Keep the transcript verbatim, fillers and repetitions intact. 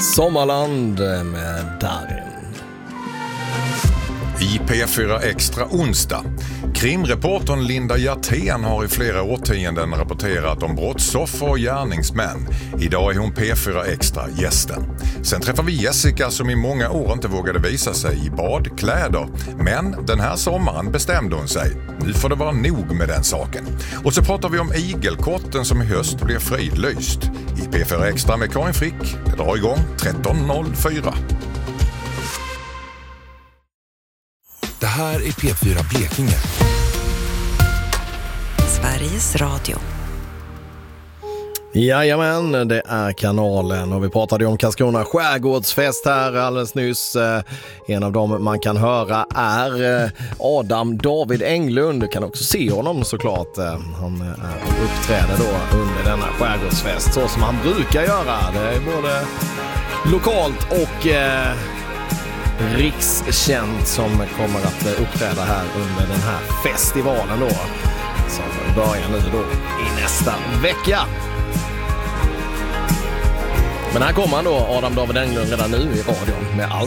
Sommarland med Darin. I P fyra Extra onsdag. Krimreportern Linda Hjertén har i flera årtionden rapporterat om brottsoffer och gärningsmän. Idag är hon P fyra Extra gästen. Sen träffar vi Jessica som i många år inte vågade visa sig i badkläder. Men den här sommaren bestämde hon sig. Nu får det vara nog med den saken. Och så pratar vi om igelkotten som i höst blir fridlyst. I P fyra Extra med Karin Frick. Det drar igång tretton noll fyra. Det här är P fyra Blekinge. Sveriges Radio. Jajamän, det är kanalen och vi pratade om Karlskrona skärgårdsfest här alldeles nyss. En av dem man kan höra är Adam David Englund. Du kan också se honom såklart. Han uppträder då under denna skärgårdsfest så som han brukar göra. Det är både lokalt och eh, rikskänt som kommer att uppträda här under den här festivalen då. Som börjar nu då i nästa vecka. Men här kommer han då, Adam David Englund, redan nu i radion med allt.